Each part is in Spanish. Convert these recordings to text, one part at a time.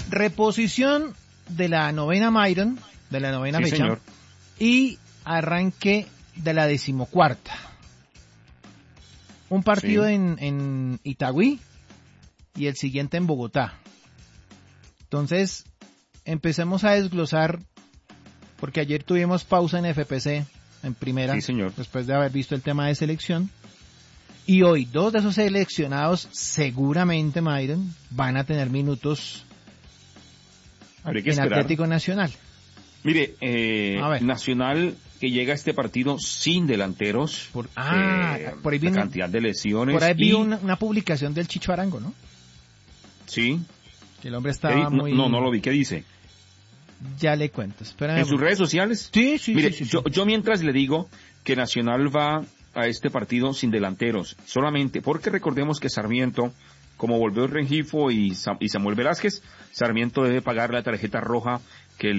Reposición de la novena Myron, de la novena fecha, señor. y arranque de la 14ª. Un partido en Itagüí y el siguiente en Bogotá. Entonces, empecemos a desglosar, porque ayer tuvimos pausa en FPC, en primera, Sí, señor. después de haber visto el tema de selección. Y hoy, dos de esos seleccionados, seguramente, Myron, van a tener minutos Habría que en esperar. Atlético Nacional. Mire, A ver. Nacional que llega a este partido sin delanteros. Por ahí la vi cantidad de lesiones. Por ahí vi y- una publicación del Chicho Arango, ¿no? Sí. Que el hombre ¿Qué estaba di- muy... No lo vi. ¿Qué dice? Ya le cuento, espérame. ¿En sus redes sociales? Sí. Mire, sí. yo mientras le digo que Nacional va a este partido sin delanteros, solamente porque recordemos que Sarmiento, como volvió Rengifo y Samuel Velázquez, Sarmiento debe pagar la tarjeta roja que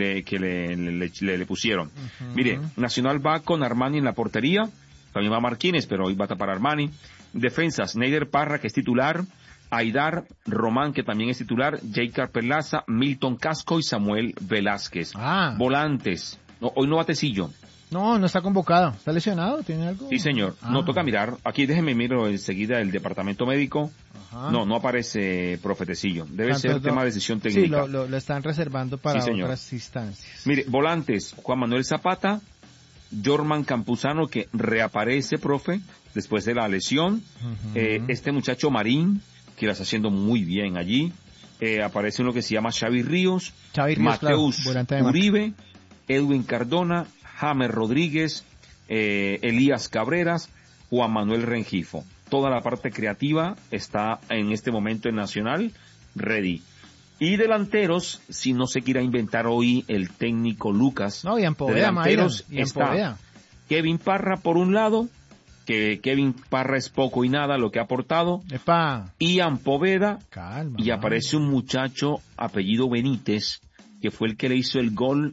le pusieron. Ujú. Mire, Nacional va con Armani en la portería, también va Marquínez, pero hoy va a tapar Armani. Defensas, Neider Parra, que es titular, Aidar Román, que también es titular, Jacob Perlaza, Milton Casco y Samuel Velázquez. Volantes, no, hoy no va Tecillo. No está convocado. ¿Está lesionado? ¿Tiene algo? Sí, señor. No toca mirar. Aquí déjeme miro enseguida el departamento médico. Ajá. No aparece profe Tecillo. Debe ser Entonces, tema de decisión técnica. Sí, lo están reservando para Sí, señor. otras instancias. Mire, volantes, Juan Manuel Zapata, Jorman Campuzano, que reaparece, profe, después de la lesión. Ujú. Este muchacho Marín, que la está haciendo muy bien allí. Aparece uno que se llama Xavi Ríos, Mateus claro, volante de marca. Uribe, Edwin Cardona, James Rodríguez, Elías Cabreras, Juan Manuel Rengifo. Toda la parte creativa está en este momento en Nacional, ready. Y delanteros, si no se quiera inventar hoy el técnico Lucas. No, y en Poveda, delanteros Myron, y en está Poveda. Kevin Parra por un lado, que Kevin Parra es poco y nada lo que ha aportado. Epa. Ian Poveda, Calma. y aparece un muchacho apellido Benítez, que fue el que le hizo el gol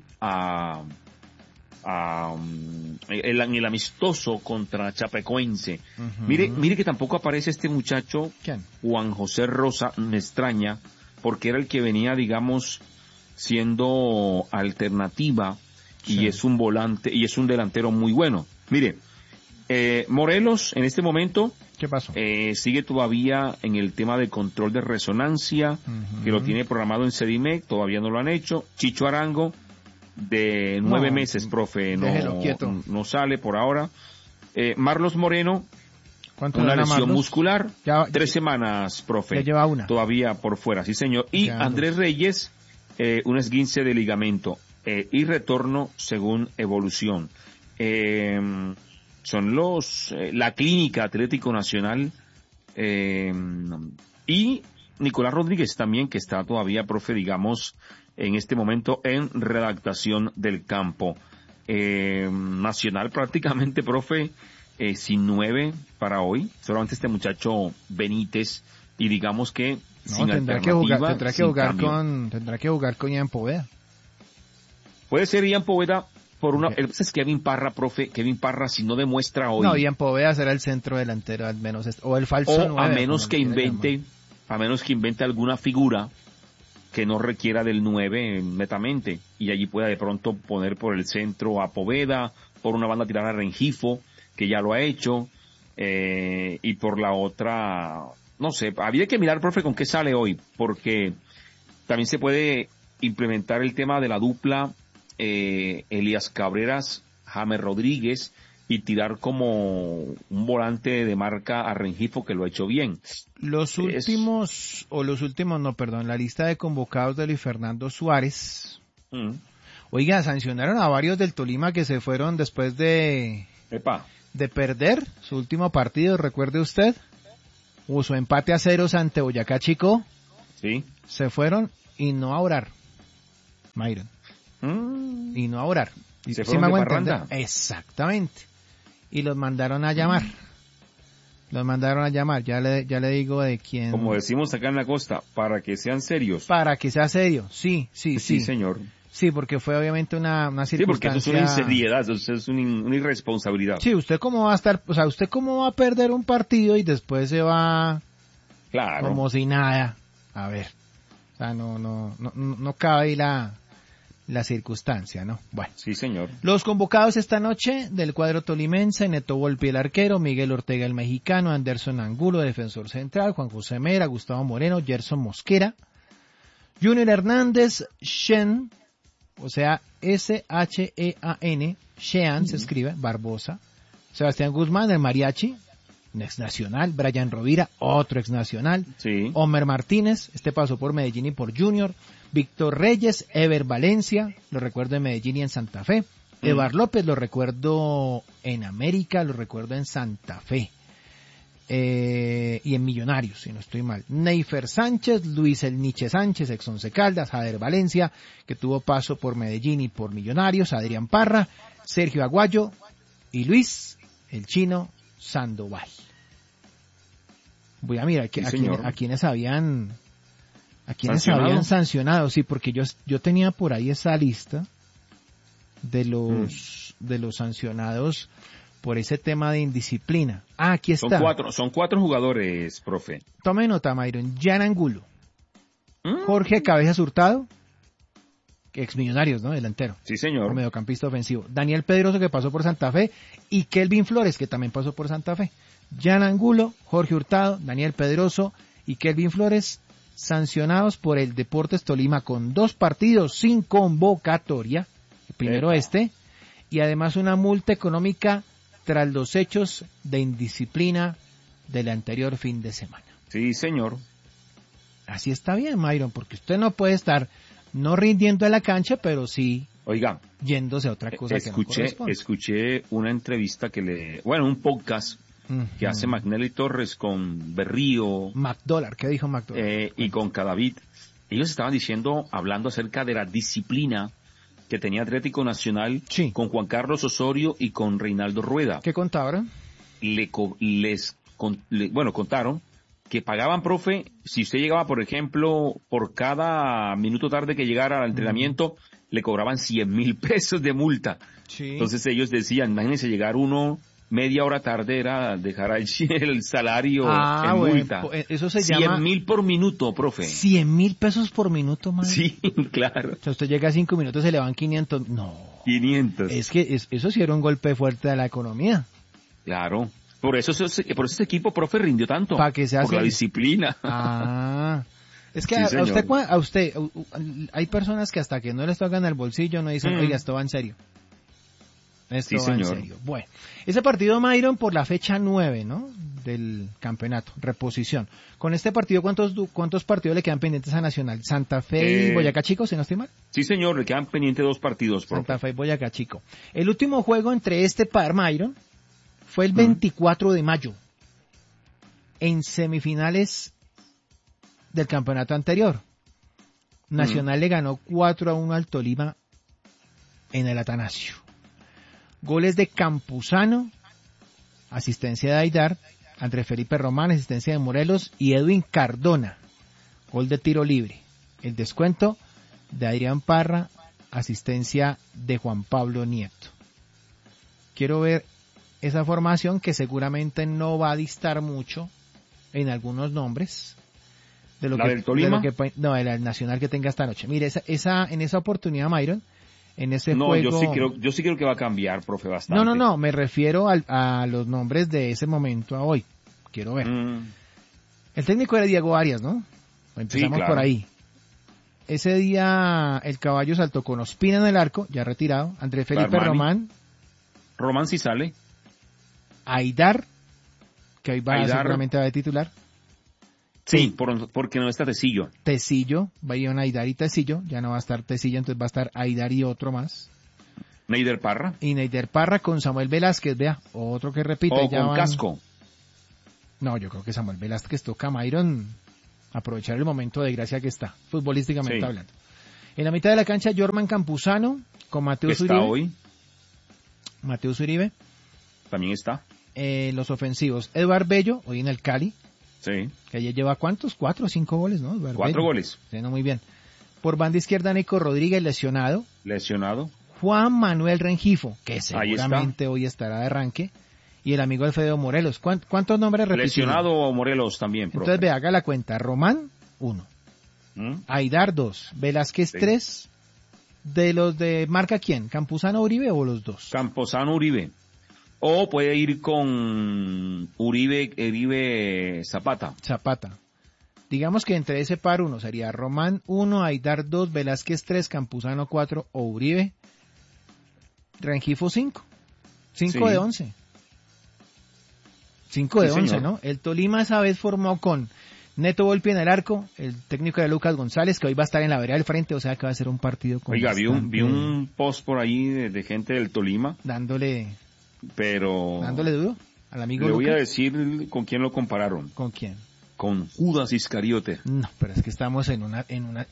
en el amistoso contra Chapecoense. Ujú. Mire que tampoco aparece este muchacho, ¿Quién? Juan José Rosa, me extraña, porque era el que venía, digamos, siendo alternativa, Sí. y es un volante, y es un delantero muy bueno. Mire, Morelos, en este momento, ¿Qué pasó? sigue todavía en el tema de control de resonancia, Ujú. que lo tiene programado en Sedimec, todavía no lo han hecho. Chicho Arango, de 9 No, meses, profe, déjelo quieto. no sale por ahora. Marlos Moreno, ¿Cuánto una le dan a lesión Marlos? muscular, Ya- 3 semanas, profe. Ya lleva una. Todavía por fuera, sí señor. Y Ya Andrés Reyes, un esguince de ligamento, y retorno según evolución. Son la clínica Atlético Nacional, y Nicolás Rodríguez también, que está todavía, profe, digamos, en este momento en redactación del campo. Nacional prácticamente, profe, sin 9 para hoy, solamente este muchacho Benítez, y digamos que No, sin tendrá que alternativa, sin cambio. tendrá que jugar con Ian Poveda. Puede ser Ian Poveda por una, es Kevin Parra, profe, Kevin Parra, si no demuestra hoy, No, Ian Poveda será el centro delantero, al menos, o el falso o 9, a menos como que le quiera invente alguna figura que no requiera del 9 netamente, y allí pueda de pronto poner por el centro a Poveda, por una banda tirar a Rengifo, que ya lo ha hecho, y por la otra, no sé, habría que mirar, profe, con qué sale hoy, porque también se puede implementar el tema de la dupla Elías Cabreras, James Rodríguez, y tirar como un volante de marca a Rengifo, que lo ha hecho bien. La lista de convocados de Luis Fernando Suárez. Oiga, sancionaron a varios del Tolima que se fueron después de perder su último partido, recuerde usted, su empate a 0 ante Boyacá Chico. Sí. Se fueron y no a orar, Myron. Y no a orar. ¿Se ¿Sí fueron me de hago entender? parranda? Exactamente. Y los mandaron a llamar. Ya le digo de quién. Como decimos acá en la costa, para que sean serios. Para que sea serio. Sí, señor. Sí, porque fue obviamente una circunstancia. Sí, porque eso es una inseriedad, eso es una irresponsabilidad. Sí, usted cómo va a perder un partido y después se va Claro. como si nada. A ver. O sea, no cabe ahí la circunstancia, ¿no? Bueno. Sí, señor. Los convocados esta noche del cuadro tolimense: Neto Volpi, el arquero; Miguel Ortega, el mexicano; Anderson Angulo, defensor central; Juan José Mera, Gustavo Moreno, Gerson Mosquera; Junior Hernández, Shen, o sea, S-H-E-A-N, Shean se escribe, Barbosa; Sebastián Guzmán, el mariachi, un ex nacional; Brian Rovira, otro ex nacional; sí. Homer Martínez, pasó por Medellín y por Junior; Víctor Reyes, Ever Valencia, lo recuerdo en Medellín y en Santa Fe; Evar López, lo recuerdo en América, lo recuerdo en Santa Fe, y en Millonarios, si no estoy mal; Neifer Sánchez, Luis El Niche Sánchez, ex Once Caldas; Jader Valencia, que tuvo paso por Medellín y por Millonarios; Adrián Parra, Sergio Aguayo y Luis El Chino Sandoval. Voy a mirar a quienes habían sancionado, sí, porque yo tenía por ahí esa lista de los sancionados por ese tema de indisciplina. Aquí está. Son cuatro jugadores, profe. Tome nota, Myron. Jan Angulo, Jorge Cabezas Hurtado, ex Millonarios, ¿no? Delantero. Sí, señor. Mediocampista ofensivo. Daniel Pedroso, que pasó por Santa Fe, y Kelvin Flores, que también pasó por Santa Fe. Jan Angulo, Jorge Hurtado, Daniel Pedroso y Kelvin Flores, sancionados por el Deportes Tolima con 2 partidos sin convocatoria, el primero y además una multa económica tras los hechos de indisciplina del anterior fin de semana. Sí, señor. Así está bien, Myron, porque usted no puede estar no rindiendo a la cancha, pero sí yéndose a otra cosa que no corresponde. Escuché una entrevista un podcast que hace McNally Torres con Berrío. McDollar, ¿qué dijo McDollar? Y con Cadavid. Ellos estaban hablando acerca de la disciplina que tenía Atlético Nacional con Juan Carlos Osorio y con Reinaldo Rueda. ¿Qué contaron? Contaron que pagaban, profe, si usted llegaba, por ejemplo, por cada minuto tarde que llegara al entrenamiento, le cobraban 100,000 pesos de multa. Sí. Entonces ellos decían, imagínense llegar uno media hora tarde, era dejar el salario en multa. Eso se llama 100,000 por minuto, profe. 100,000 pesos por minuto, madre. Sí, claro. O sea, usted llega a 5 minutos, se le van 500. No. 500. Es que eso sí era un golpe fuerte a la economía. Claro. Por eso ese equipo, profe, rindió tanto. Para que se hace por la disciplina. Es que a usted, hay personas que hasta que no les tocan el bolsillo no dicen, oiga, esto va en serio. Esto va en serio. Bueno, ese partido, Myron, por la fecha 9, ¿no? Del campeonato, reposición. Con este partido, ¿cuántos partidos le quedan pendientes a Nacional? ¿Santa Fe y Boyacá Chico, si no estoy mal? Sí, señor, le quedan pendientes 2 partidos, profe. Santa Fe y Boyacá Chico. El último juego entre Myron, fue el 24 de mayo, en semifinales del campeonato anterior. Nacional le ganó 4-1 al Tolima en el Atanasio. Goles de Campuzano, asistencia de Aidar, Andrés Felipe Román, asistencia de Morelos y Edwin Cardona, gol de tiro libre. El descuento de Adrián Parra, asistencia de Juan Pablo Nieto. Quiero ver esa formación que seguramente no va a distar mucho en algunos nombres de lo del Tolima. El Nacional que tenga esta noche. Mire, en esa oportunidad, Myron, en ese juego. Yo sí creo que va a cambiar, profe, bastante. No, me refiero a los nombres de ese momento a hoy. Quiero ver. El técnico era Diego Arias, ¿no? Empezamos por ahí. Ese día el caballo saltó con Ospina en el arco, ya retirado, Andrés Felipe Román. Román sí sale. Aidar, que hoy seguramente va de titular. Sí, porque no está Tecillo. Va a ir a Aidar y Tecillo, ya no va a estar Tecillo, entonces va a estar Aidar y otro más. Neider Parra. Y Neider Parra con Samuel Velázquez, vea, otro que repite. O con Casco. No, yo creo que Samuel Velázquez toca a Myron aprovechar el momento de gracia que está, futbolísticamente hablando. En la mitad de la cancha, Jorman Campuzano con Mateus Uribe. ¿Está hoy? Mateus Uribe. También está. Los ofensivos, Eduard Bello, hoy en el Cali. Sí. Que ayer lleva ¿cuántos? 4 o 5 goles, ¿no? 4 goles. Sí, no, muy bien. Por banda izquierda, Nico Rodríguez, lesionado. Juan Manuel Rengifo, que seguramente hoy estará de arranque. Y el amigo Alfredo Morelos. ¿Cuántos nombres repitió? Lesionado Morelos también, profe. Entonces, haga la cuenta. Román, 1. Aidar 2, Velázquez 3. ¿De los de marca quién? ¿Campuzano Uribe o los dos? Campuzano Uribe. O puede ir con Uribe Zapata. Digamos que entre ese par uno sería Román 1, Aidar 2, Velázquez 3, Campuzano 4 o Uribe. Rengifo 5. 5 de 11. 5 de 11, ¿no? El Tolima esa vez formó con Neto Volpi en el arco, el técnico de Lucas González, que hoy va a estar en la vereda del frente, o sea que va a ser un partido con... Oiga, vi un post por ahí de gente del Tolima. Dándole duro al amigo Le Lucas. voy a decir con quién lo compararon. ¿Con quién? Con Judas Iscariote. No, pero es que estamos en una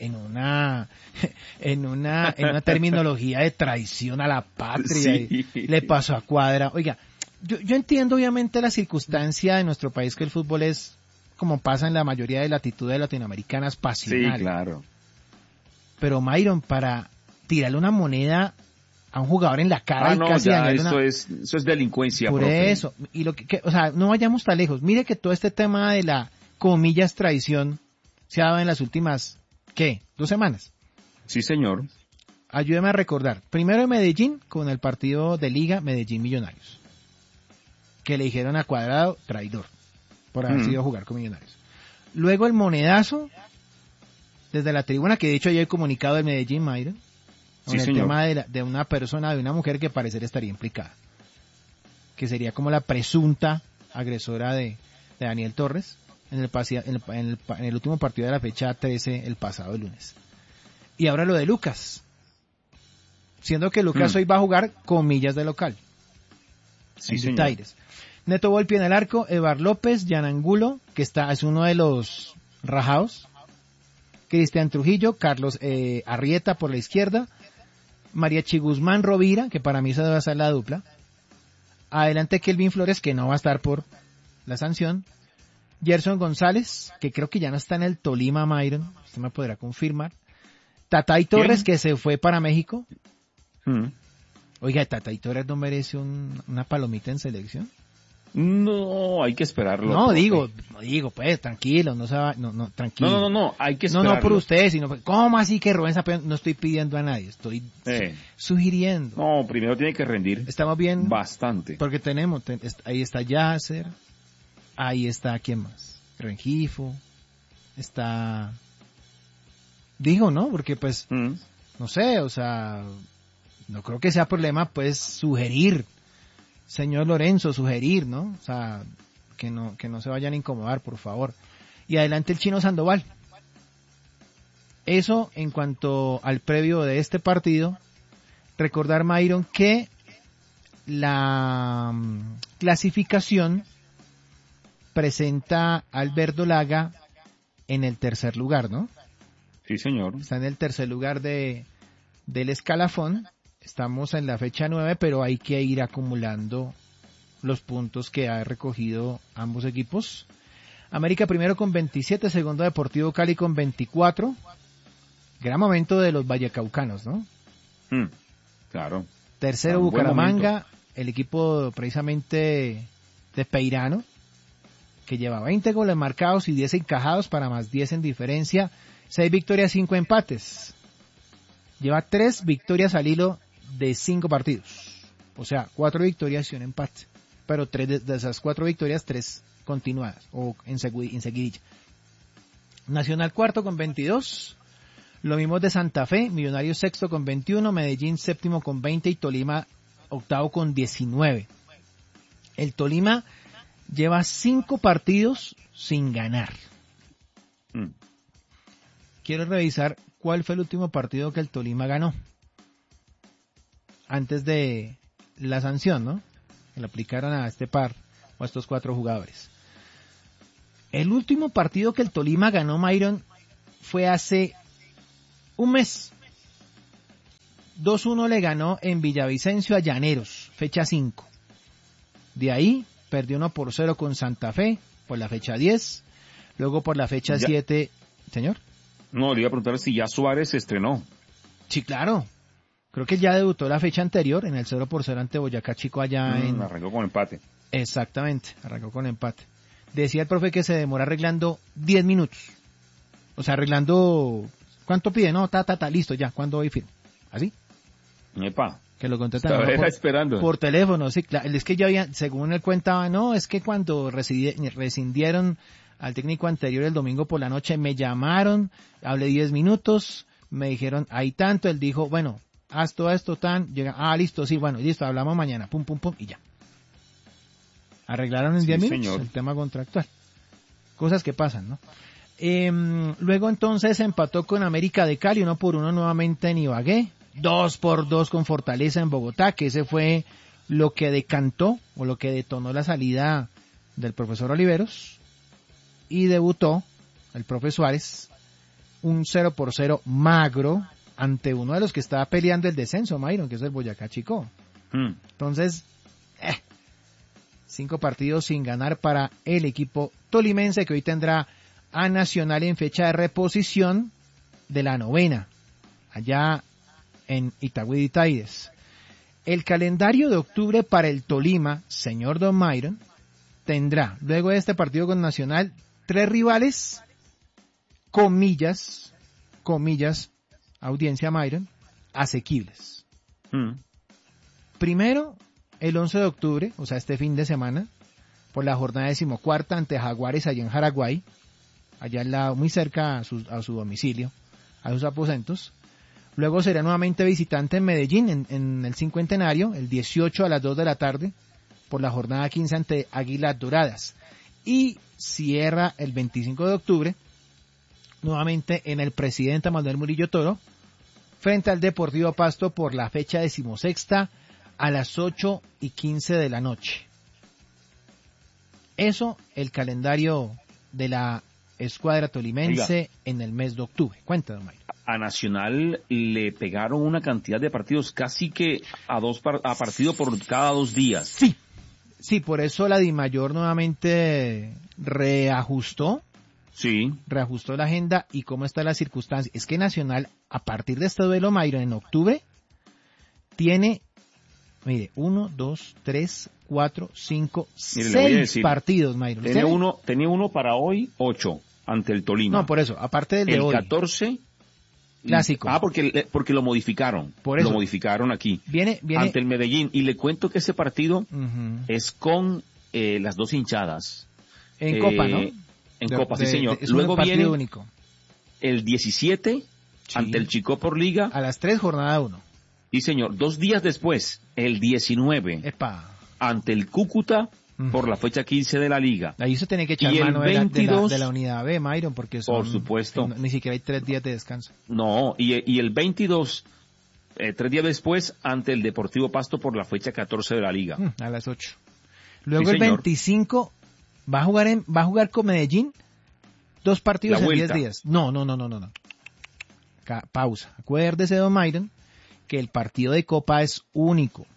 terminología de traición a la patria. Sí. Y le pasó a Cuadra. Oiga, yo entiendo obviamente la circunstancia de nuestro país, que el fútbol es, como pasa en la mayoría de latitudes latinoamericanas, pasional. Sí, claro. Pero Myron, para tirarle una moneda a un jugador en la cara y casi eso es delincuencia. Por profe. eso, y o sea, no vayamos tan lejos. Mire que todo este tema de la, comillas, traición se ha dado en las últimas, 2 semanas. Sí, señor. Ayúdeme a recordar. Primero en Medellín, con el partido de Liga Medellín Millonarios, que le dijeron a Cuadrado traidor por haber sido a jugar con Millonarios. Luego el monedazo desde la tribuna, que de hecho hay el comunicado de Medellín, Mayra, con el tema de una persona, de una mujer que parecer estaría implicada, que sería como la presunta agresora de Daniel Torres en el último partido de la fecha 13 el pasado lunes. Y ahora lo de Lucas, siendo que Lucas hoy va a jugar comillas de local. Sí, señor. Neto Volpi en el arco, Evar López, Jan Angulo, que es uno de los rajados, Cristian Trujillo, Carlos Arrieta por la izquierda, Mariachi Guzmán Rovira, que para mí se debe hacer la dupla, adelante Kelvin Flores, que no va a estar por la sanción, Gerson González, que creo que ya no está en el Tolima, Myron, usted me podrá confirmar, Tatay Torres, que se fue para México. Oiga, Tatay Torres no merece una palomita en selección. No, hay que esperarlo. No digo, pues, tranquilo, tranquilo. No, hay que esperarlo. No por usted, sino, ¿cómo así que Rubén Zapata? No estoy pidiendo a nadie, estoy sugiriendo. No, primero tiene que rendir. Estamos bien. Bastante. Porque tenemos, ahí está Yasser, ahí está, ¿quién más? Rengifo, está... Digo, ¿no? Porque pues, no sé, o sea, no creo que sea problema, pues, sugerir. Señor Lorenzo, sugerir, ¿no? O sea, que no se vayan a incomodar, por favor. Y adelante el Chino Sandoval. Eso en cuanto al previo de este partido. Recordar, Myron, que la clasificación presenta a Alberto Laga en el tercer lugar, ¿no? Sí, señor. Está en el tercer lugar del escalafón. Estamos en la fecha 9, pero hay que ir acumulando los puntos que ha recogido ambos equipos. América primero con 27, segundo Deportivo Cali con 24. Gran momento de los vallecaucanos, ¿no? Claro. Tercero Bucaramanga, el equipo precisamente de Peirano, que lleva 20 goles marcados y 10 encajados para más 10 en diferencia. 6 victorias, 5 empates. Lleva 3 victorias al hilo de 5 partidos, o sea, 4 victorias y un empate, pero 3 de esas 4 victorias, 3 continuadas o en seguidilla. Nacional cuarto con 22, lo mismo de Santa Fe, Millonarios sexto con 21, Medellín séptimo con 20 y Tolima octavo con 19. El Tolima lleva 5 partidos sin ganar. Quiero revisar cuál fue el último partido que el Tolima ganó antes de la sanción, ¿no? Que le aplicaron a este par o a estos 4 jugadores. El último partido que el Tolima ganó, Myron, fue hace un mes. 2-1 le ganó en Villavicencio a Llaneros, fecha 5. De ahí perdió 1-0 con Santa Fe por la fecha 10. Luego por la fecha 7, ¿señor? No, le iba a preguntar si ya Suárez se estrenó. Sí, claro. Creo que ya debutó la fecha anterior en el 0-0 ante Boyacá Chico allá en... Arrancó con empate. Exactamente, arrancó con empate. Decía el profe que se demora arreglando 10 minutos. O sea, arreglando, ¿cuánto pide? No, listo, ya, ¿cuándo voy firmo? ¿Así? Epa. Que lo contestan esperando. Por teléfono, sí, claro. Es que ya había, según él contaba, no, es que cuando rescindieron al técnico anterior el domingo por la noche, me llamaron, hablé 10 minutos, me dijeron, hay tanto, él dijo, bueno, haz todo esto, listo, sí, bueno, listo, hablamos mañana, pum, y ya. Arreglaron en 10 minutos señor. El tema contractual. Cosas que pasan, ¿no? Luego entonces empató con América de Cali, 1-1 nuevamente en Ibagué, 2-2 con Fortaleza en Bogotá, que ese fue lo que decantó o lo que detonó la salida del profesor Oliveros, y debutó el profe Suárez, un 0-0 magro ante uno de los que estaba peleando el descenso, Myron, que es el Boyacá Chicó. Entonces, 5 partidos sin ganar para el equipo tolimense, que hoy tendrá a Nacional en fecha de reposición de la 9ª, allá en Itagüí de Itaídes. El calendario de octubre para el Tolima, señor Don Myron, tendrá, luego de este partido con Nacional, 3 rivales, comillas, audiencia Myron, asequibles. Primero, el 11 de octubre, o sea, este fin de semana, por la jornada 14ª ante Jaguares allá en Jaraguay, allá muy cerca a su domicilio, a sus aposentos. Luego será nuevamente visitante en Medellín, en el cincuentenario, el 18 a las 2 de la tarde, por la jornada 15 ante Águilas Doradas. Y cierra el 25 de octubre, nuevamente en el Presidente Manuel Murillo Toro, frente al Deportivo Pasto por la fecha 16ª a las 8:15 de la noche. Eso, el calendario de la escuadra tolimense en el mes de octubre. Cuéntame, Mayra. A Nacional le pegaron una cantidad de partidos casi que a partido por cada 2 días. Sí, por eso la DIMAYOR nuevamente reajustó la agenda. Y cómo está la circunstancia. Es que Nacional, a partir de este duelo, Mayra, en octubre, tiene, mire, 1, 2, 3, 4, 5, 6 partidos, Mayra. Tenía uno para hoy, 8, ante el Tolima. No, por eso, aparte del de hoy. El 14... Clásico. Porque lo modificaron. Por eso. Lo modificaron aquí. Viene ante el Medellín. Y le cuento que ese partido es con las 2 hinchadas. En Copa, ¿no? En Copa, sí señor. Luego viene único. El 17 ante el Chicó por Liga. A las 3, jornada 1. Sí señor. 2 días después, el 19. Ante el Cúcuta por la fecha 15 de la Liga. Ahí se tiene que echar mano de la unidad B, Myron, porque por supuesto. Ni siquiera hay 3 días de descanso. No, y el 22, 3 días después, ante el Deportivo Pasto por la fecha 14 de la Liga. A las 8. Luego el 25 va a jugar con Medellín 2 partidos en 10 días. No. Pausa. Acuérdese, don Myron, que el partido de Copa es único.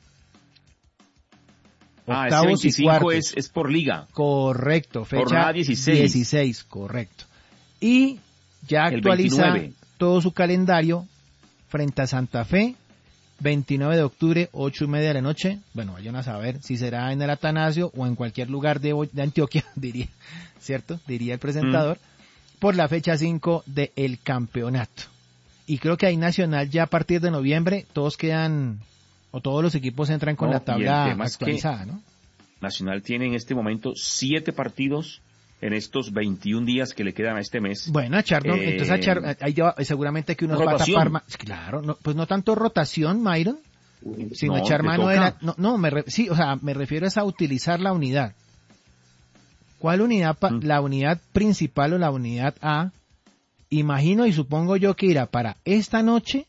Octavos ese 25 y cuartos. Es por liga. Correcto, fecha jornada 16, correcto. Y ya actualiza todo su calendario frente a Santa Fe, 29 de octubre, 8:30 de la noche. Bueno, vayan a saber si será en el Atanasio o en cualquier lugar de Antioquia, diría, ¿cierto? Diría el presentador, por la fecha 5 del campeonato. Y creo que ahí Nacional ya a partir de noviembre todos quedan... O todos los equipos entran con la tabla actualizada, ¿no? Nacional tiene en este momento 7 partidos en estos 21 días que le quedan a este mes. Bueno, entonces ahí seguramente que uno va a tapar más. Claro, pues no tanto rotación, Myron, sino echar mano de la... me refiero a utilizar la unidad. ¿Cuál unidad? La unidad principal o la unidad A. Imagino y supongo yo que irá para esta noche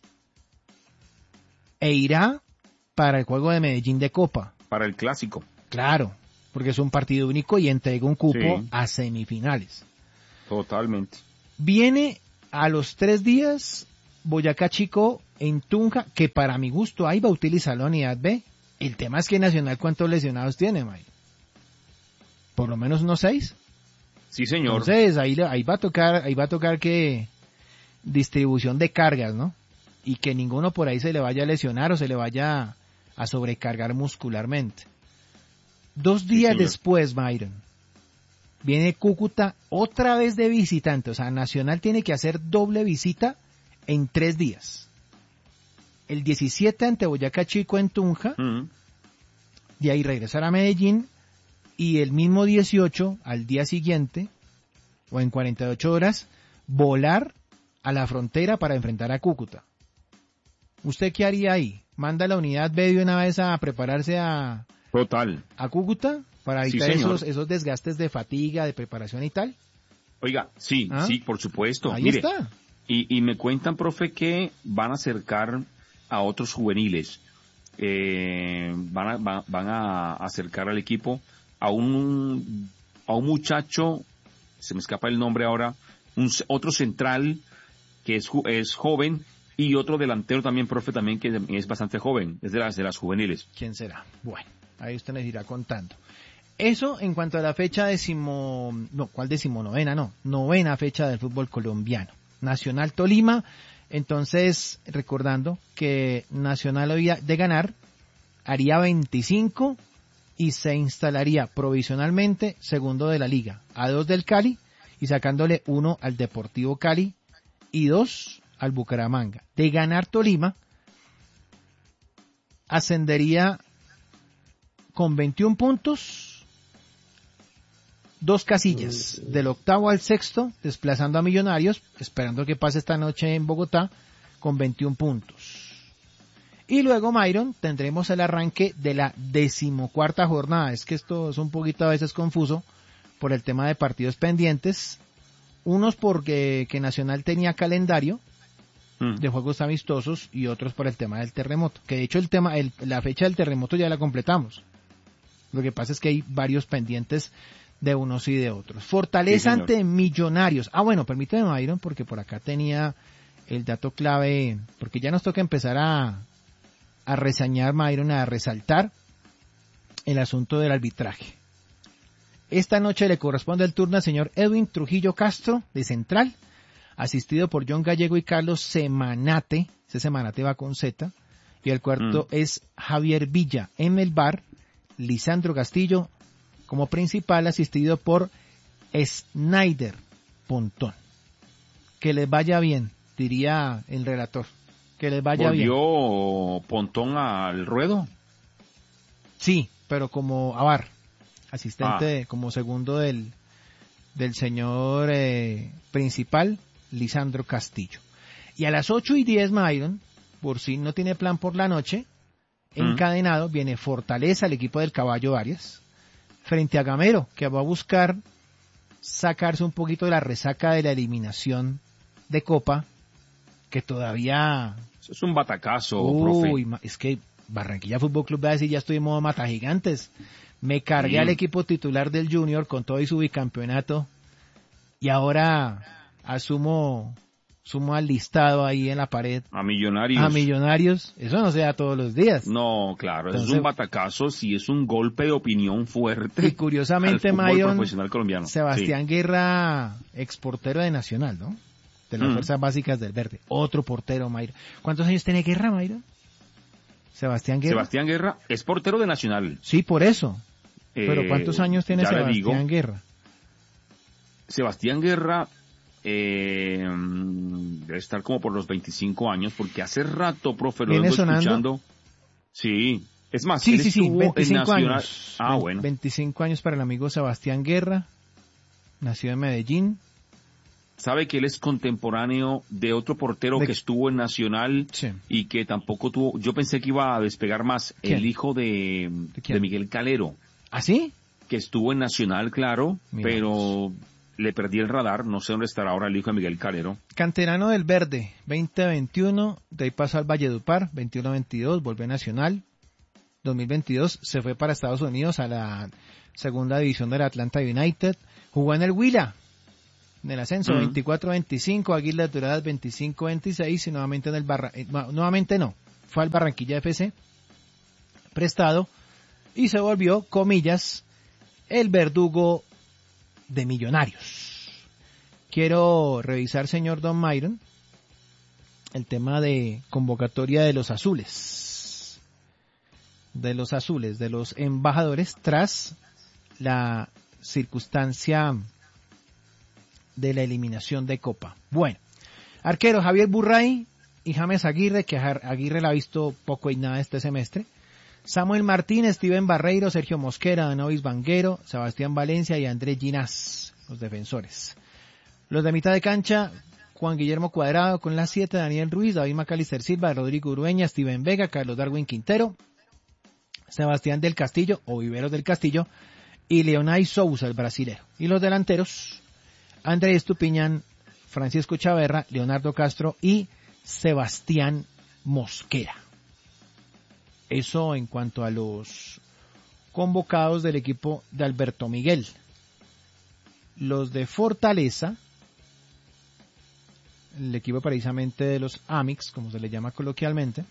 e irá para el juego de Medellín de Copa. Para el clásico. Claro, porque es un partido único y entrega un cupo a semifinales. Totalmente. Viene a los 3 días Boyacá Chicó en Tunja, que para mi gusto ahí va a utilizar la unidad B. El tema es que Nacional, ¿cuántos lesionados tiene, Mike? Por lo menos unos 6. Sí, señor. Entonces ahí va a tocar que distribución de cargas, ¿no? Y que ninguno por ahí se le vaya a lesionar o se le vaya a sobrecargar muscularmente. 2 días después, Myron, viene Cúcuta otra vez de visitante, o sea, Nacional tiene que hacer doble visita en 3 días. El 17 ante Boyacá Chico en Tunja, de ahí regresar a Medellín, y el mismo 18, al día siguiente, o en 48 horas, volar a la frontera para enfrentar a Cúcuta. ¿Usted qué haría ahí? ¿Manda la unidad B de una vez a prepararse a Cúcuta para evitar esos desgastes de fatiga, de preparación y tal? Oiga, sí, por supuesto. Ahí está. Y me cuentan, profe, que van a acercar a otros juveniles. Van a acercar al equipo a un muchacho, se me escapa el nombre ahora, otro central que es joven, y otro delantero también, profe, también que es bastante joven, es de las juveniles. ¿Quién será? Bueno, ahí usted nos irá contando. Eso en cuanto a la fecha novena fecha del fútbol colombiano. Nacional Tolima, entonces recordando que Nacional hoy de ganar haría 25 y se instalaría provisionalmente segundo de la liga, a 2 del Cali y sacándole 1 al Deportivo Cali y 2 al Bucaramanga. De ganar Tolima, ascendería con 21 puntos, 2 casillas, del 8º al 6º, desplazando a Millonarios, esperando que pase esta noche en Bogotá, con 21 puntos. Y luego, Myron, tendremos el arranque de la 14ª jornada. Es que esto es un poquito a veces confuso por el tema de partidos pendientes. Unos porque que Nacional tenía calendario de juegos amistosos y otros por el tema del terremoto. Que de hecho la fecha del terremoto ya la completamos. Lo que pasa es que hay varios pendientes de unos y de otros. Fortaleza ante Millonarios. Bueno, permíteme, Myron, porque por acá tenía el dato clave, porque ya nos toca empezar a reseñar, Myron, a resaltar el asunto del arbitraje. Esta noche le corresponde el turno al señor Edwin Trujillo Castro, de Central, asistido por John Gallego y Carlos Semanate. Ese Semanate va con Z. Y el cuarto es Javier Villa en el bar, Lisandro Castillo como principal, asistido por Snyder Pontón. Que les vaya bien, diría el relator. Que les vaya bien. ¿Volvió Pontón al ruedo? Sí, pero como avar, asistente, como segundo del señor principal, Lisandro Castillo. Y a las 8:10, Myron, por si no tiene plan por la noche, encadenado, viene Fortaleza, el equipo del Caballo Arias, frente a Gamero, que va a buscar sacarse un poquito de la resaca de la eliminación de Copa, que todavía... Eso es un batacazo, profe. Es que Barranquilla Fútbol Club va a decir, ya estoy en modo mata gigantes. Me cargué al equipo titular del Junior con todo y su bicampeonato, y ahora sumo al listado ahí en la pared. A Millonarios. Eso no se da todos los días. No, claro, entonces, es un batacazo, sí, es un golpe de opinión fuerte. Y curiosamente, Mayon, profesional colombiano. Sebastián Guerra, exportero de Nacional, ¿no? De las fuerzas básicas del Verde. Otro portero, Mayra. ¿Cuántos años tiene Guerra, Mayra? Sebastián Guerra es portero de Nacional. Sí, por eso. Pero ¿cuántos años tiene Sebastián Guerra? Sebastián Guerra debe estar como por los 25 años, porque hace rato, profe, lo vengo escuchando. Sí, es más, sí, 25 años. Bueno. 25 años para el amigo Sebastián Guerra, nació en Medellín. Sabe que él es contemporáneo de otro portero que estuvo en Nacional y que tampoco tuvo, yo pensé que iba a despegar más. ¿Quién? El hijo de Miguel Calero. ¿Ah, sí? Que estuvo en Nacional, claro, pero le perdí el radar, no sé dónde estará ahora el hijo de Miguel Calero. Canterano del Verde, 2021, de ahí pasó al Valledupar, 21-22, volvió a Nacional, 2022 se fue para Estados Unidos a la segunda división del Atlanta United, jugó en el Huila, en el ascenso, 24-25, Águilas Doradas 25-26, y nuevamente fue al Barranquilla FC, prestado, y se volvió, comillas, el verdugo de Millonarios. Quiero revisar, señor Don Myron, el tema de convocatoria de los azules, de los embajadores, tras la circunstancia de la eliminación de Copa. Bueno, arquero Javier Burray y James Aguirre, que Aguirre la ha visto poco y nada este semestre. Samuel Martín, Steven Barreiro, Sergio Mosquera, Danovis Vanguero, Sebastián Valencia y Andrés Ginás, los defensores. Los de mitad de cancha, Juan Guillermo Cuadrado con las 7, Daniel Ruiz, David Macalister Silva, Rodrigo Urueña, Steven Vega, Carlos Darwin Quintero, Sebastián del Castillo o Viveros del Castillo y Leonay Sousa, el brasilero. Y los delanteros, Andrés Estupiñán, Francisco Chaverra, Leonardo Castro y Sebastián Mosquera. Eso en cuanto a los convocados del equipo de Alberto Miguel. Los de Fortaleza, el equipo precisamente de los Amix, como se le llama coloquialmente,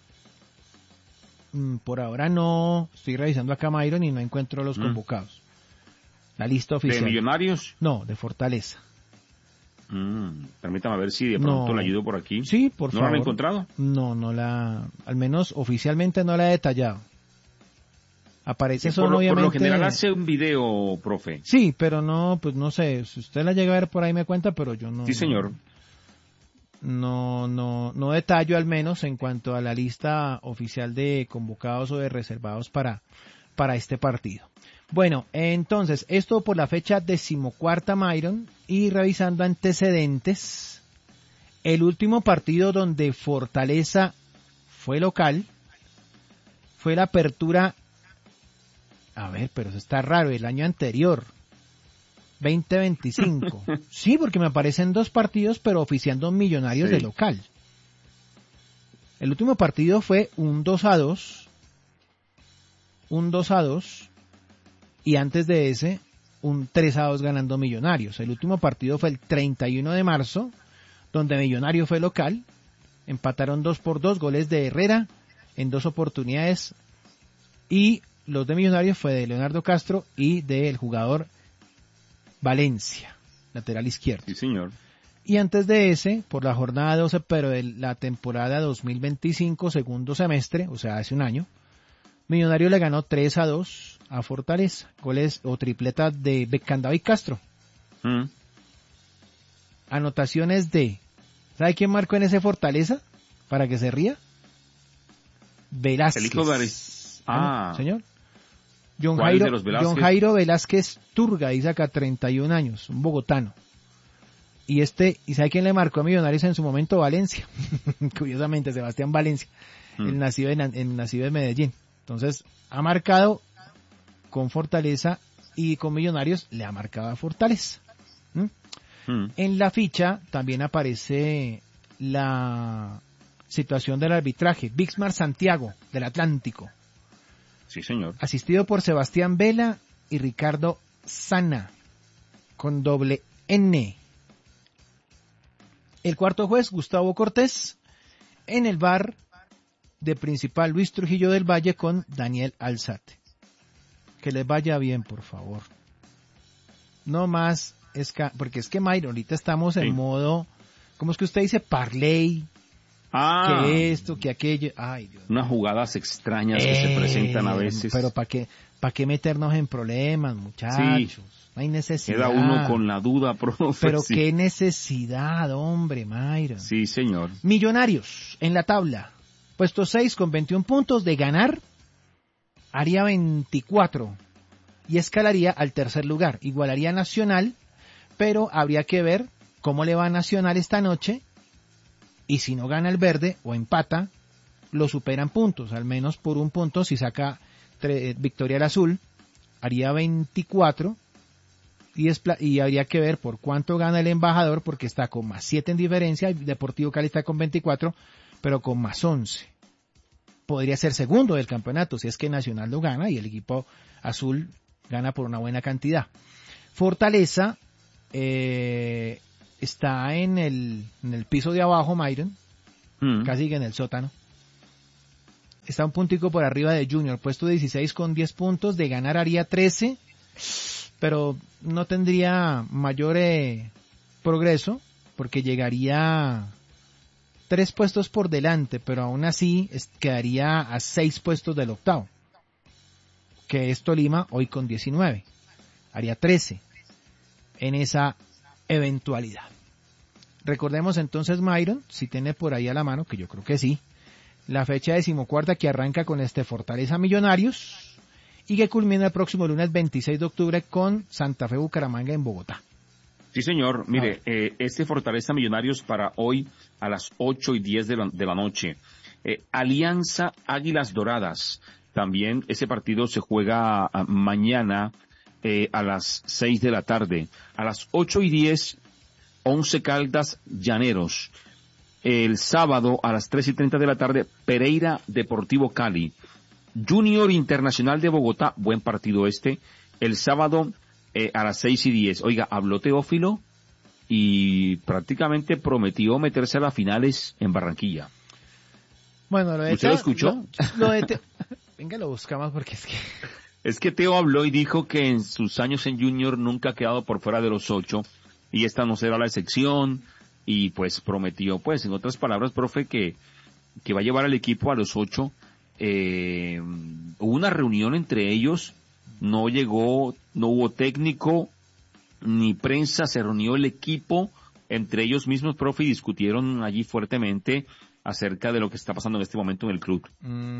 por ahora no, estoy revisando acá Myron y no encuentro los convocados. La lista oficial. ¿De Millonarios? No, de Fortaleza. Permítame ver si de pronto la ayudo por aquí. Sí, por favor. ¿No la han encontrado? No al menos oficialmente no la he detallado. Aparece solo obviamente... Por lo general hace un video, profe. Sí, pero no, pues no sé, si usted la llega a ver por ahí me cuenta, pero yo no... Sí, señor. No detallo al menos en cuanto a la lista oficial de convocados o de reservados para este partido. Bueno, entonces, esto por la fecha 14ª, Myron, y revisando antecedentes, el último partido donde Fortaleza fue local fue la apertura, a ver, pero eso está raro, el año anterior, 2025. Sí, porque me aparecen 2 partidos, pero oficiando Millonarios de local. El último partido fue un 2-2, y antes de ese, un 3-2 ganando Millonarios. El último partido fue el 31 de marzo, donde Millonarios fue local, empataron 2-2, goles de Herrera en 2 oportunidades, y los de Millonarios fue de Leonardo Castro y del jugador Valencia, lateral izquierdo. Sí, señor. Y antes de ese, por la jornada 12, pero de la temporada 2025, segundo semestre, o sea, hace un año, Millonarios le ganó 3-2 a Fortaleza, goles o tripleta de Becandao y Castro. Anotaciones de, ¿sabe quién marcó en ese Fortaleza? Para que se ría. Velázquez. Señor. John Jairo Velázquez Turga, dice acá, 31 años, un bogotano. Y ¿sabe quién le marcó a Millonarios en su momento? Valencia. Curiosamente, Sebastián Valencia, el nacido en Medellín. Entonces, ha marcado con Fortaleza y con Millonarios le ha marcado a Fortaleza. En la ficha también aparece la situación del arbitraje. Bixmar Santiago, del Atlántico. Sí, señor. Asistido por Sebastián Vela y Ricardo Sana, con doble N. El cuarto juez, Gustavo Cortés. En el VAR de principal, Luis Trujillo del Valle con Daniel Alzate. Que les vaya bien, por favor. No más, porque es que Mayro, ahorita estamos en modo, ¿cómo es que usted dice? Parlay. Que esto, que aquello. Ay, Dios. Unas jugadas extrañas que se presentan a veces. Pero ¿para qué meternos en problemas, muchachos? Sí. No hay necesidad. Queda uno con la duda, profe. Pero qué necesidad, hombre, Mayra. Sí, señor. Millonarios en la tabla. Puesto 6 con 21 puntos. De ganar, haría 24. Y escalaría al tercer lugar. Igualaría a Nacional, pero habría que ver cómo le va a Nacional esta noche. Y si no gana el verde o empata, lo superan puntos, al menos por un punto. Si saca victoria el azul, haría 24 y habría que ver por cuánto gana el embajador, porque está con más 7 en diferencia. Deportivo Cali está con 24, pero con más 11. Podría ser segundo del campeonato si es que Nacional lo gana y el equipo azul gana por una buena cantidad. Fortaleza está en el piso de abajo, Myron, casi que en el sótano. Está un puntico por arriba de Junior, puesto 16 con 10 puntos. De ganar haría 13, pero no tendría mayor progreso, porque llegaría 3 puestos por delante, pero aún así quedaría a 6 puestos del octavo, que es Tolima, hoy con 19. haría 13 en esa eventualidad. Recordemos entonces, Myron, si tiene por ahí a la mano, que yo creo que sí, la fecha 14ª que arranca con Fortaleza Millonarios y que culmina el próximo lunes 26 de octubre con Santa Fe Bucaramanga en Bogotá. Sí, señor. Mire, Fortaleza Millonarios para hoy a las 8:10 de la noche. Alianza Águilas Doradas. También ese partido se juega mañana a las 6 de la tarde. A las 8:10, 11 Caldas Llaneros. El sábado a las 3:30 de la tarde, Pereira Deportivo Cali. Junior Internacional de Bogotá, buen partido el sábado a las 6:10. Oiga, habló Teófilo y prácticamente prometió meterse a las finales en Barranquilla. Bueno, ¿Usted lo escuchó? Venga, lo buscamos porque es que... Es que Teo habló y dijo que en sus años en Junior nunca ha quedado por fuera de los 8 y esta no será la excepción y pues prometió, pues en otras palabras, profe, que va a llevar al equipo a los 8. Hubo una reunión entre ellos, no hubo técnico ni prensa, se reunió el equipo entre ellos mismos, profe, y discutieron allí fuertemente acerca de lo que está pasando en este momento en el club.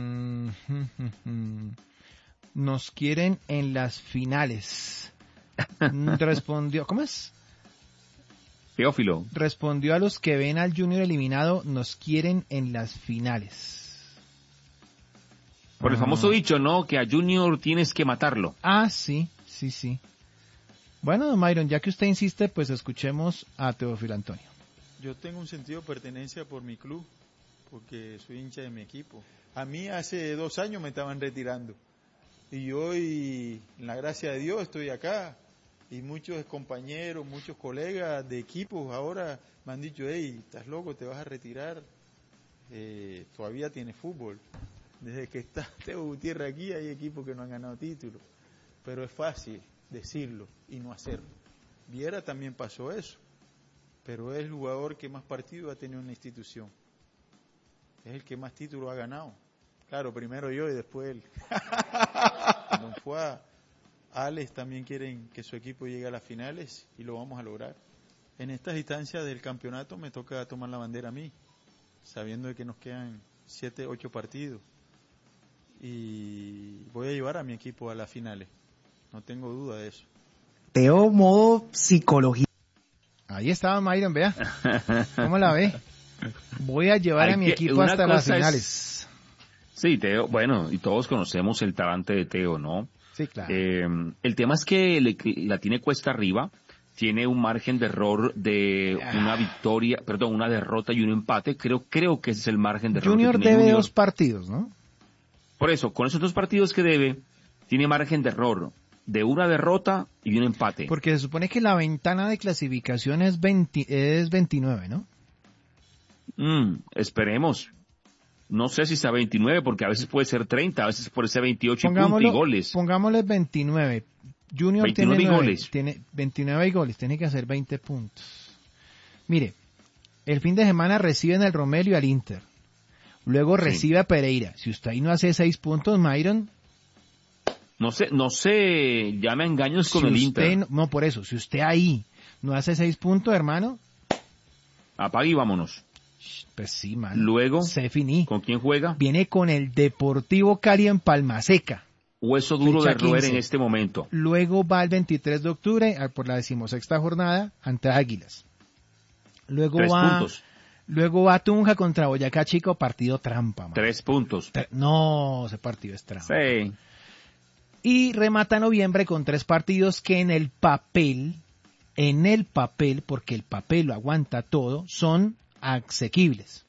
Nos quieren en las finales. Respondió, ¿cómo es? Teófilo. Respondió a los que ven al Junior eliminado, nos quieren en las finales. Por el famoso dicho, ¿no? Que a Junior tienes que matarlo. Ah, sí. Bueno, don Myron, ya que usted insiste, pues escuchemos a Teófilo Antonio. Yo tengo un sentido de pertenencia por mi club, porque soy hincha de mi equipo. A mí hace 2 años me estaban retirando. Y hoy, en la gracia de Dios, estoy acá. Y muchos compañeros, muchos colegas de equipos ahora me han dicho, hey, estás loco, te vas a retirar. Todavía tienes fútbol. Desde que está Teo Gutiérrez aquí hay equipos que no han ganado títulos. Pero es fácil decirlo y no hacerlo. Viera también pasó eso. Pero es el jugador que más partidos ha tenido en la institución. Es el que más títulos ha ganado. Claro, primero yo y después él. Don Fuá, Alex también quieren que su equipo llegue a las finales y lo vamos a lograr. En estas instancias del campeonato me toca tomar la bandera a mí, sabiendo de que nos quedan 7, 8 partidos. Y voy a llevar a mi equipo a las finales. No tengo duda de eso. Teo, modo psicología. Ahí estaba Myron, vea. ¿Cómo la ve? Voy a llevar a mi equipo hasta las finales. Sí, Teo, bueno, y todos conocemos el talante de Teo, ¿no? Sí, claro. El tema es que la tiene cuesta arriba, tiene un margen de error de una derrota y un empate. Creo que ese es el margen de error. Junior debe 2 partidos, ¿no? Por eso, con esos 2 partidos que debe, tiene margen de error de una derrota y un empate. Porque se supone que la ventana de clasificación es 29, ¿no? Esperemos. No sé si sea 29, porque a veces puede ser 30, a veces puede ser 28 y goles. Pongámosle 29. Junior 29 tiene goles. Tiene 29 goles, tiene que hacer 20 puntos. Mire, el fin de semana reciben al Romelio y al Inter. Luego recibe a Pereira. Si usted ahí no hace 6 puntos, Myron... No sé, ya me engaños con el Inter. No, por eso, si usted ahí no hace 6 puntos, hermano... Apague y vámonos. Pues sí, man. Luego, se finí. ¿Con quién juega? Viene con el Deportivo Cali en Palmaseca. Hueso duro de roer en este momento. Luego va el 23 de octubre por la 16ª jornada ante Águilas. Luego 3 puntos. Luego va Tunja contra Boyacá Chico, partido trampa, man. 3 puntos. No, ese partido es trampa. Sí. Y remata noviembre con 3 partidos que en el papel, porque el papel lo aguanta todo, son asequibles.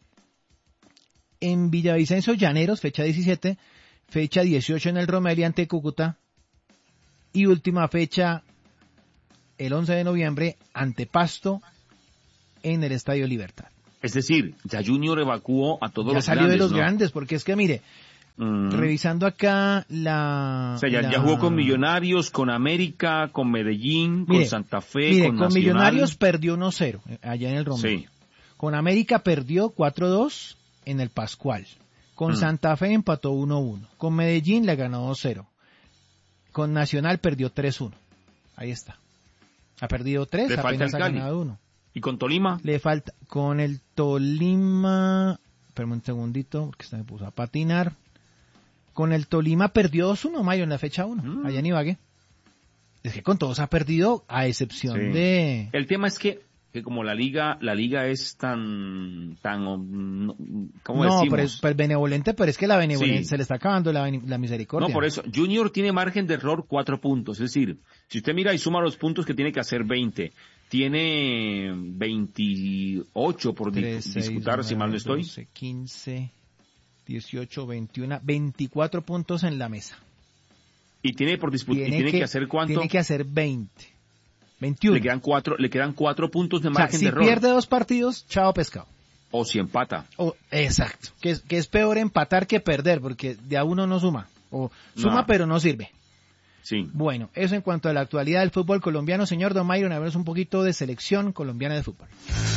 En Villavicencio Llaneros, fecha 17, fecha 18 en el Romelio ante Cúcuta y última fecha el 11 de noviembre ante Pasto en el Estadio Libertad. Es decir, ya Junior evacuó a todos los grandes. Ya salió de los grandes, porque es que mire, revisando acá ya jugó con Millonarios, con América, con Medellín, con Santa Fe, con Nacional. Millonarios perdió 1-0 allá en el Romelio. Sí. Con América perdió 4-2 en el Pascual. Con Santa Fe empató 1-1. Con Medellín le ganó 2-0. Con Nacional perdió 3-1. Ahí está. Ha perdido 3, apenas ha ganado 1. ¿Y con Tolima? Le falta, con el Tolima, espérame un segundito, porque se me puso a patinar. Con el Tolima perdió 2-1, Mayo, en la fecha 1, allá en Ibagué. Es que con todos ha perdido, a excepción de... El tema es que como la liga es tan ¿cómo decimos? Pero benevolente, pero es que la benevolencia se le está acabando la misericordia. No, por eso, Junior tiene margen de error 4 puntos, es decir, si usted mira y suma los puntos que tiene que hacer 20, tiene 28 por 3, disputar, 9, si mal no estoy. 12, 15, 18, 21, 24 puntos en la mesa. Y tiene por disputar, y tiene que hacer ¿cuánto? Tiene que hacer 20. 21. Le quedan 4 puntos de margen de error. Si pierde 2 partidos, chao pescado. O si empata. Exacto. Que es peor empatar que perder, porque de a uno no suma. O suma, pero no sirve. Sí. Bueno, eso en cuanto a la actualidad del fútbol colombiano. Señor Don Myron, hablemos un poquito de selección colombiana de fútbol.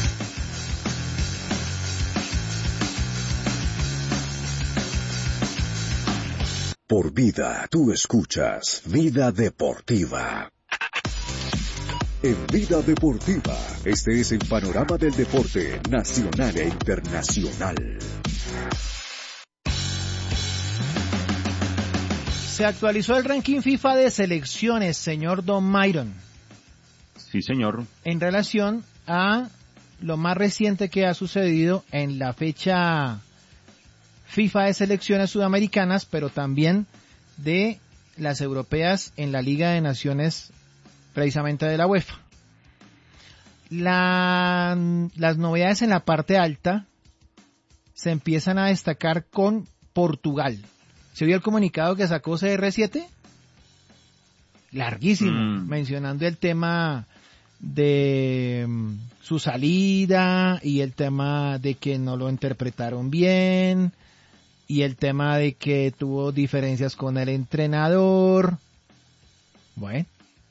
Por Vida, tú escuchas Vida Deportiva. En Vida Deportiva, este es el panorama del deporte nacional e internacional. Se actualizó el ranking FIFA de selecciones, señor Don Myron. Sí, señor. En relación a lo más reciente que ha sucedido en la fecha FIFA de selecciones sudamericanas, pero también de las europeas en la Liga de Naciones precisamente de la UEFA. Las novedades en la parte alta se empiezan a destacar con Portugal. ¿Se vio el comunicado que sacó CR7? Larguísimo, mencionando el tema de su salida y el tema de que no lo interpretaron bien y el tema de que tuvo diferencias con el entrenador. Bueno.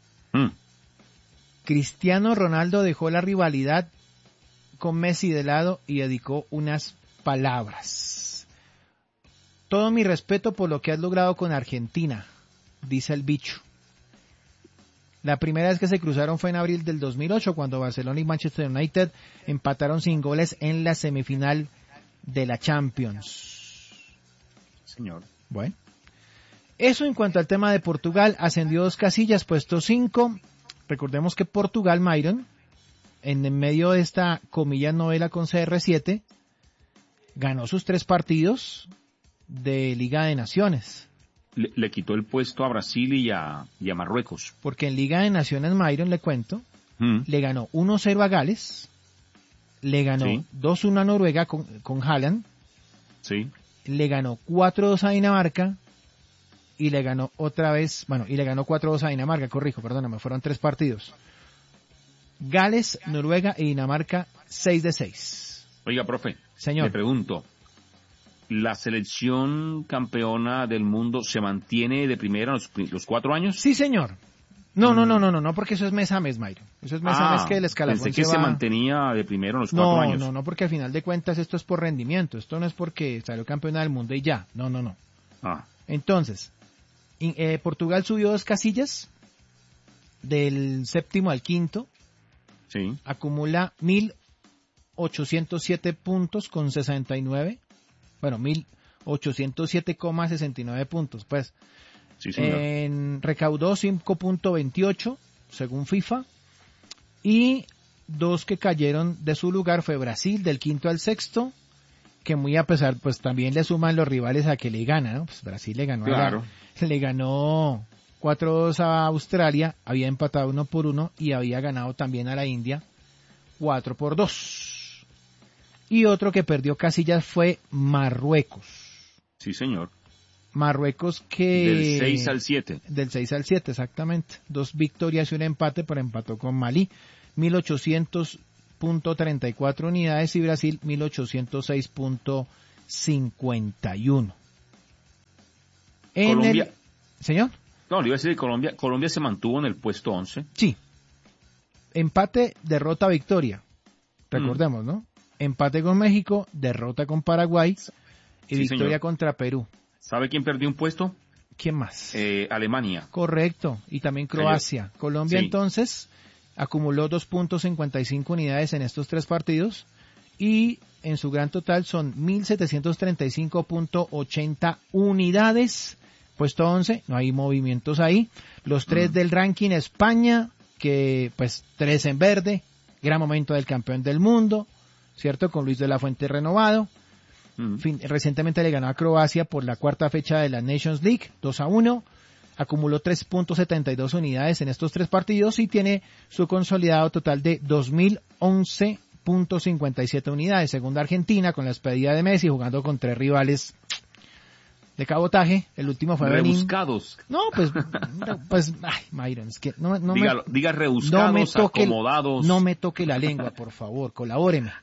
Cristiano Ronaldo dejó la rivalidad con Messi de lado y dedicó unas palabras. Todo mi respeto por lo que has logrado con Argentina, dice el bicho. La primera vez que se cruzaron fue en abril del 2008, cuando Barcelona y Manchester United empataron sin goles en la semifinal de la Champions. Señor. Bueno. Eso en cuanto al tema de Portugal, ascendió 2 casillas, puesto 5. Recordemos que Portugal, Myron, en medio de esta comillas novela con CR7, ganó sus 3 partidos de Liga de Naciones. Le quitó el puesto a Brasil y a Marruecos. Porque en Liga de Naciones, Myron, le cuento, le ganó 1-0 a Gales, le ganó 2-1 a Noruega con Haaland, le ganó 4-2 a Dinamarca, y le ganó otra vez, y le ganó 4-2 a Dinamarca, perdóname, fueron 3 partidos. Gales, Noruega y Dinamarca, 6-6. Oiga, profe, señor, le pregunto, ¿la selección campeona del mundo se mantiene de primera los 4 años? Sí, señor. No, porque eso es mes a mes, Mayro. Eso es mes a mes que el escalafón pensé que se mantenía de primero en los 4 años. No, porque al final de cuentas esto es por rendimiento. Esto no es porque salió campeona del mundo y ya. No. Entonces, Portugal subió 2 casillas, del 7º al 5º. Sí. Acumula 1.807 puntos con 69. 1.807,69 puntos, pues. Sí, señor. Recaudó 5.28, según FIFA. Y 2 que cayeron de su lugar fue Brasil, del 5º al 6º, que muy a pesar, pues también le suman los rivales a que le gana, ¿no? Pues Brasil le ganó le ganó 4-2 a Australia, había empatado 1-1 y había ganado también a la India 4-2. Y otro que perdió casillas fue Marruecos. Sí, señor. Marruecos que... Del 6 al 7. Del 6 al 7, exactamente. 2 victorias y un empate, pero empató con Malí. 1.800.34 unidades y Brasil 1.806.51. Colombia. ¿Señor? No, le iba a decir que Colombia se mantuvo en el puesto 11. Sí. Empate, derrota, victoria. Recordemos, ¿no? Empate con México, derrota con Paraguay y victoria contra Perú. ¿Sabe quién perdió un puesto? ¿Quién más? Alemania. Correcto, y también Croacia. Colombia entonces acumuló 2.55 unidades en estos 3 partidos y en su gran total son 1.735.80 unidades. Puesto 11, no hay movimientos ahí. Los 3 del ranking, España, que pues 3 en verde, gran momento del campeón del mundo, ¿cierto? Con Luis de la Fuente renovado. Recientemente le ganó a Croacia por la 4ª fecha de la Nations League, 2-1. Acumuló 3.72 unidades en estos 3 partidos y tiene su consolidado total de 2.011.57 unidades. Segunda Argentina, con la despedida de Messi, jugando con 3 rivales de cabotaje. El último fue rebuscados. Benín. No, pues, ay, Myron, es que diga rebuscados, acomodados. No me toque la lengua, por favor, colabóreme.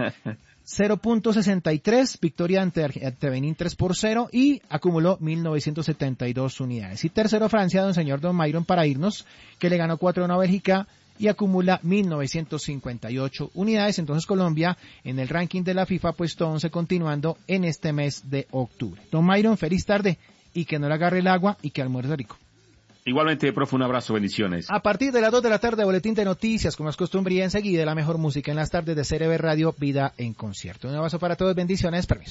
0.63, victoria ante Benín 3-0 y acumuló 1.972 unidades. Y tercero Francia, don Myron, para irnos, que le ganó 4-1 a Bélgica y acumula 1.958 unidades. Entonces Colombia en el ranking de la FIFA puesto 11, continuando en este mes de octubre. Don Myron, feliz tarde y que no le agarre el agua y que almuerce rico. Igualmente, profe, un abrazo, bendiciones. A partir de las 2 de la tarde, boletín de noticias, como es costumbre, y enseguida la mejor música en las tardes de CRB Radio, Vida en Concierto. Un abrazo para todos, bendiciones, permiso.